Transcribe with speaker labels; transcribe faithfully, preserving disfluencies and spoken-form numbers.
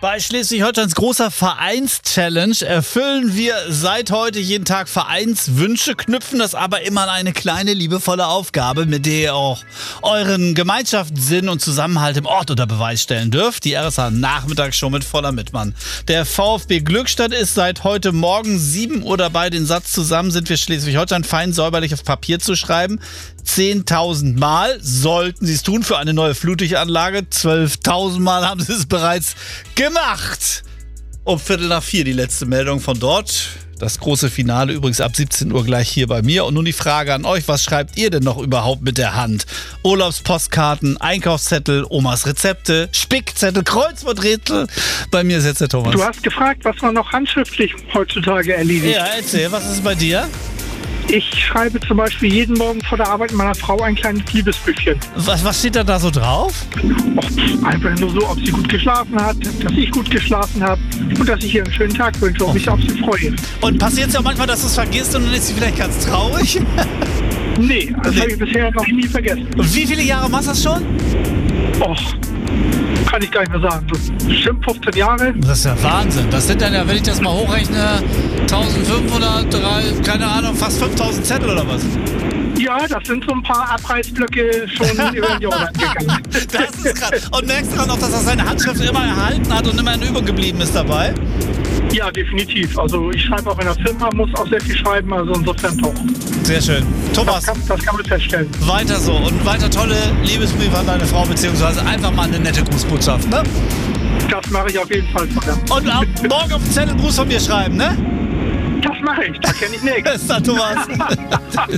Speaker 1: Bei Schleswig-Holsteins großer Vereins-Challenge erfüllen wir seit heute jeden Tag Vereinswünsche, knüpfen das aber immer an eine kleine, liebevolle Aufgabe, mit der ihr auch euren Gemeinschaftssinn und Zusammenhalt im Ort unter Beweis stellen dürft. Die R S H-Nachmittagsshow mit voller Mitmann. Der VfB Glückstadt ist seit heute Morgen sieben Uhr dabei, den Satz "Zusammen sind wir Schleswig-Holstein" fein säuberlich auf Papier zu schreiben. zehntausend Mal sollten sie es tun für eine neue Flutlichtanlage. zwölftausend Mal haben sie es bereits gemacht. Um Viertel nach vier die letzte Meldung von dort. Das große Finale übrigens ab siebzehn Uhr gleich hier bei mir. Und nun die Frage an euch, was schreibt ihr denn noch überhaupt mit der Hand? Urlaubspostkarten, Einkaufszettel, Omas Rezepte, Spickzettel, Kreuzworträtsel. Bei mir ist jetzt der Thomas.
Speaker 2: Du hast gefragt, was man noch handschriftlich heutzutage erledigt.
Speaker 1: Ja, erzähl, was ist bei dir?
Speaker 2: Ich schreibe zum Beispiel jeden Morgen vor der Arbeit meiner Frau ein kleines Liebesbriefchen.
Speaker 1: Was, was steht da, da so drauf?
Speaker 2: Och, einfach nur so, ob sie gut geschlafen hat, dass ich gut geschlafen habe und dass ich ihr einen schönen Tag wünsche und mich auf sie freue.
Speaker 1: Und passiert es ja auch manchmal, dass du es vergisst und dann ist sie vielleicht ganz traurig?
Speaker 2: Nee, das nee. habe ich bisher noch nie vergessen.
Speaker 1: Und wie viele Jahre machst du das schon?
Speaker 2: Och, kann ich gar nicht mehr sagen. So bestimmt fünfzehn Jahre.
Speaker 1: Das ist ja Wahnsinn. Das sind dann ja, wenn ich das mal hochrechne, eintausendfünfhundert, drei, keine Ahnung, fast fünftausend Zettel oder was?
Speaker 2: Ja, das sind so ein paar Abreißblöcke schon über die Jahre gegangen.
Speaker 1: Das ist krass. Und merkst du dann auch, dass er seine Handschrift immer erhalten hat und immer in Übung geblieben ist dabei?
Speaker 2: Ja, definitiv. Also ich schreibe auch in der Firma, muss auch sehr viel schreiben, also insofern doch.
Speaker 1: Sehr schön. Thomas,
Speaker 2: das kann, das kann man feststellen.
Speaker 1: Weiter so und weiter tolle Liebesbriefe an deine Frau, beziehungsweise einfach mal eine nette Grußbotschaft, ne?
Speaker 2: Das mache ich auf jeden Fall.
Speaker 1: Und ab morgen auf den Zettel Gruß von mir schreiben, ne?
Speaker 2: Das mache ich, da kenne ich nichts.
Speaker 1: Bis dann, Thomas.